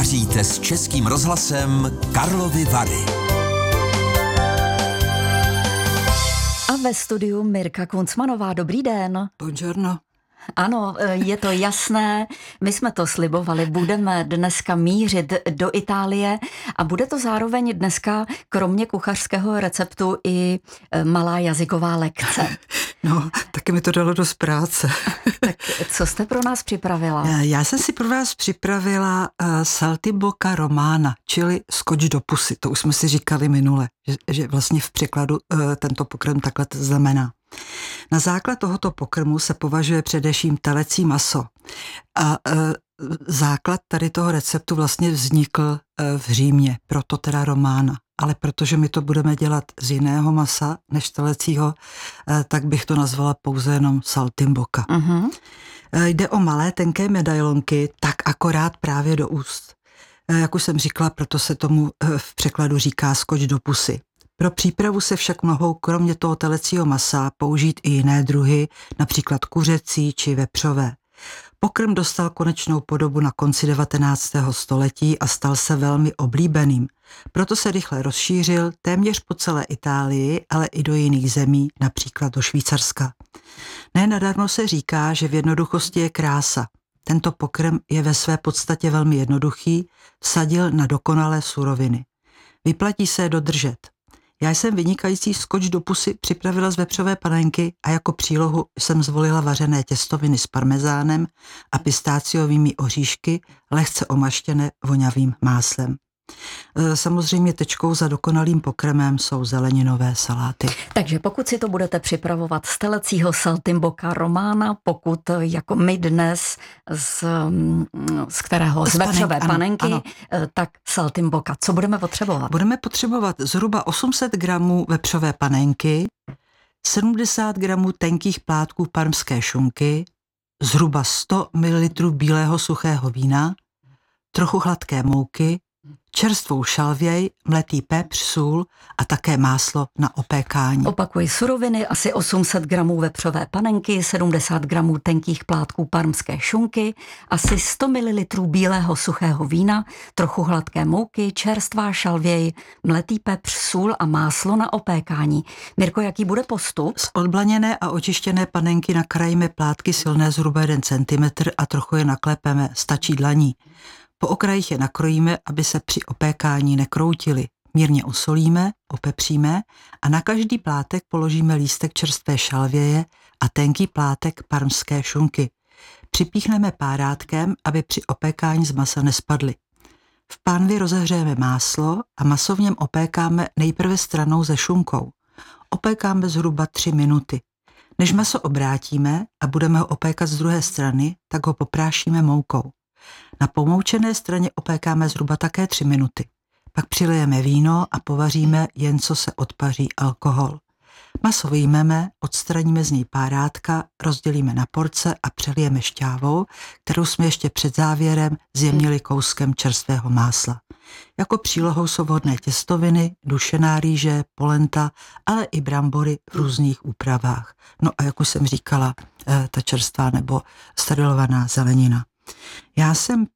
Vaříte s Českým rozhlasem Karlovy Vary. A ve studiu Mirka Kuncmanová. Dobrý den. Buongiorno. Ano, je to jasné, my jsme to slibovali, budeme dneska mířit do Itálie a bude to zároveň dneska kromě kuchařského receptu i malá jazyková lekce. No, taky mi to dalo dost práce. Tak co jste pro nás připravila? Já jsem si pro vás připravila saltimbocca romana, čili skoč do pusy. To už jsme si říkali minule, že vlastně v překladu tento pokrm takhle znamená. Na základ tohoto pokrmu se považuje především telecí maso. A základ tady toho receptu vlastně vznikl v Římě, proto teda romána. Ale protože my to budeme dělat z jiného masa než telecího, tak bych to nazvala pouze jenom saltimbocca. Uh-huh. Jde o malé tenké medailonky, tak akorát právě do úst. Jak už jsem říkala, proto se tomu v překladu říká skoč do pusy. Pro přípravu se však mohou kromě toho telecího masa použít i jiné druhy, například kuřecí či vepřové. Pokrm dostal konečnou podobu na konci 19. století a stal se velmi oblíbeným. Proto se rychle rozšířil téměř po celé Itálii, ale i do jiných zemí, například do Švýcarska. Nenadarmo se říká, že v jednoduchosti je krása. Tento pokrm je ve své podstatě velmi jednoduchý, vsadil na dokonalé suroviny. Vyplatí se je dodržet. Já jsem vynikající skoč do pusy připravila z vepřové panenky a jako přílohu jsem zvolila vařené těstoviny s parmezánem a pistáciovými oříšky, lehce omaštěné vonavým máslem. Samozřejmě tečkou za dokonalým pokrmem jsou zeleninové saláty. Takže pokud si to budete připravovat z telecího saltimbocca romana, pokud jako my dnes z kterého? Z vepřové panenky, ano. Tak saltimbocca. Co budeme potřebovat? Budeme potřebovat zhruba 800 gramů vepřové panenky, 70 gramů tenkých plátků parmské šunky, zhruba 100 ml bílého suchého vína, trochu hladké mouky, čerstvou šalvěj, mletý pepř, sůl a také máslo na opékání. Opakuji suroviny, asi 800 gramů vepřové panenky, 70 gramů tenkých plátků parmské šunky, asi 100 ml bílého suchého vína, trochu hladké mouky, čerstvá šalvěj, mletý pepř, sůl a máslo na opékání. Mirko, jaký bude postup? Z odblaněné a očištěné panenky nakrájíme plátky silné zhruba 1 cm a trochu je naklepeme, stačí dlaní. Po okrajích je nakrojíme, aby se při opékání nekroutily. Mírně osolíme, opepříme a na každý plátek položíme lístek čerstvé šalvěje a tenký plátek parmské šunky. Připíchneme párátkem, aby při opékání z masa nespadly. V pánvi rozehřejeme máslo a maso v něm opékáme nejprve stranou se šunkou. Opékáme zhruba 3 minuty. Než maso obrátíme a budeme ho opékat z druhé strany, tak ho poprášíme moukou. Na pomoučené straně opékáme zhruba také 3 minuty. Pak přilijeme víno a povaříme, jen co se odpaří alkohol. Maso vyjmeme, odstraníme z něj párátka, rozdělíme na porce a přelijeme šťávou, kterou jsme ještě před závěrem zjemnili kouskem čerstvého másla. Jako přílohou jsou vhodné těstoviny, dušená rýže, polenta, ale i brambory v různých úpravách. No a jak už jsem říkala, ta čerstvá nebo sterilovaná zelenina. Já jsem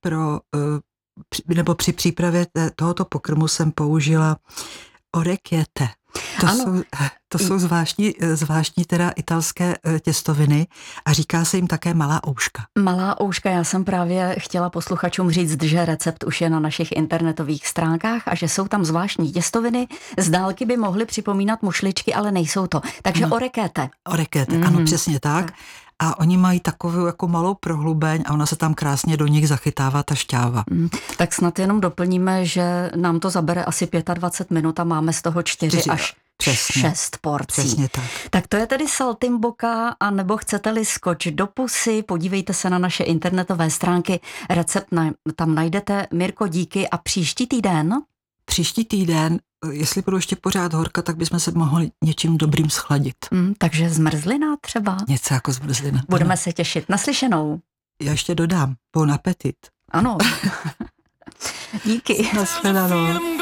při přípravě tohoto pokrmu jsem použila orecchiette. To jsou zvláštní teda italské těstoviny a říká se jim také malá ouška. Malá ouška, já jsem právě chtěla posluchačům říct, že recept už je na našich internetových stránkách a že jsou tam zvláštní těstoviny. Z dálky by mohly připomínat mušličky, ale nejsou to. Takže orecchiette. Orecchiette, ano, přesně tak. A oni mají takovou jako malou prohlubeň a ona se tam krásně do nich zachytává ta šťáva. Tak snad jenom doplníme, že nám to zabere asi 25 minut a máme z toho 4 až 6 porcí. Přesně tak. Tak to je tedy saltimbocca, a nebo chcete-li skoč do pusy, podívejte se na naše internetové stránky, recept tam najdete. Mirko, díky a příští týden? Příští týden, jestli budou ještě pořád horka, tak bychom se mohli něčím dobrým schladit. Takže zmrzlina třeba? Něco jako zmrzlina. Budeme se těšit. Naslyšenou. Já ještě dodám. Bon appetit. Ano. Díky. Nashledanou.